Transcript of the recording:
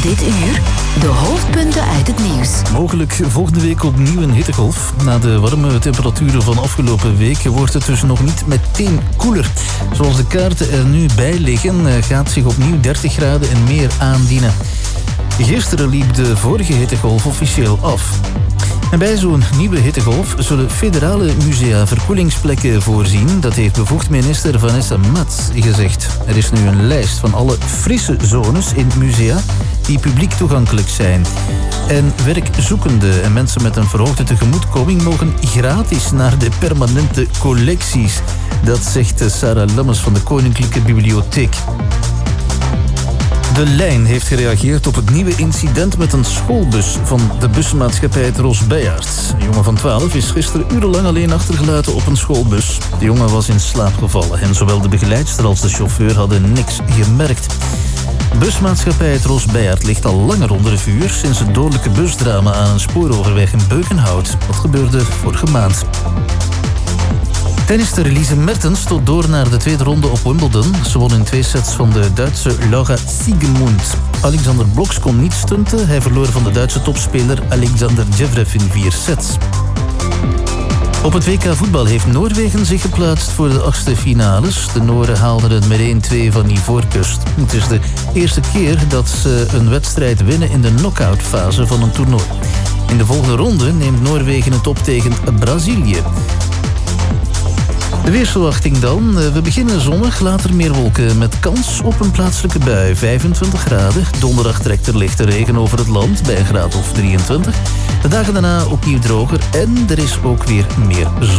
Dit uur de hoofdpunten uit het nieuws. Mogelijk volgende week opnieuw een hittegolf. Na de warme temperaturen van afgelopen week wordt het dus nog niet meteen koeler. Zoals de kaarten er nu bij liggen, gaat zich opnieuw 30 graden en meer aandienen. Gisteren liep de vorige hittegolf officieel af. En bij zo'n nieuwe hittegolf zullen federale musea verkoelingsplekken voorzien. Dat heeft bevoegd minister Vanessa Mats gezegd. Er is nu een lijst van alle frisse zones in musea die publiek toegankelijk zijn. En werkzoekenden en mensen met een verhoogde tegemoetkoming mogen gratis naar de permanente collecties. Dat zegt Sarah Lammes van de Koninklijke Bibliotheek. De Lijn heeft gereageerd op het nieuwe incident met een schoolbus van de busmaatschappij Tros Beyaert. Een jongen van 12 is gisteren urenlang alleen achtergelaten op een schoolbus. De jongen was in slaap gevallen en zowel de begeleidster als de chauffeur hadden niks gemerkt. Busmaatschappij Tros Beyaert ligt al langer onder vuur sinds het dodelijke busdrama aan een spooroverweg in Beukenhout. Dat gebeurde vorige maand. Tennister Elise Mertens stoot door naar de tweede ronde op Wimbledon. Ze won in 2 sets van de Duitse Laura Siegemund. Alexander Bloks kon niet stunten. Hij verloor van de Duitse topspeler Alexander Zverev in 4 sets. Op het WK voetbal heeft Noorwegen zich geplaatst voor de 8e finales. De Noren haalden het met 1-2 van Ivoorkust. Het is de eerste keer dat ze een wedstrijd winnen in de knock-out fase van een toernooi. In de volgende ronde neemt Noorwegen het op tegen Brazilië. De weersverwachting dan. We beginnen zonnig, later meer wolken met kans op een plaatselijke bui. 25 graden. Donderdag trekt er lichte regen over het land bij een graad of 23. De dagen daarna opnieuw droger en er is ook weer meer zon.